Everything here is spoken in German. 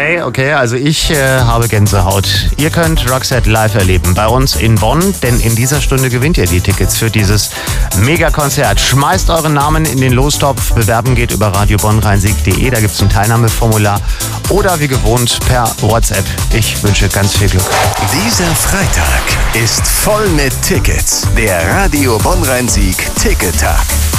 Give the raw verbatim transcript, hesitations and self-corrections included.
Okay, okay, also ich äh, habe Gänsehaut. Ihr könnt Roxette live erleben bei uns in Bonn, denn in dieser Stunde gewinnt ihr die Tickets für dieses Megakonzert. Schmeißt euren Namen in den Lostopf. Bewerben geht über radio bonn rhein sieg punkt de. Da gibt es ein Teilnahmeformular oder wie gewohnt per WhatsApp. Ich wünsche ganz viel Glück. Dieser Freitag ist voll mit Tickets. Der Radio Bonn Rhein Sieg Tickettag.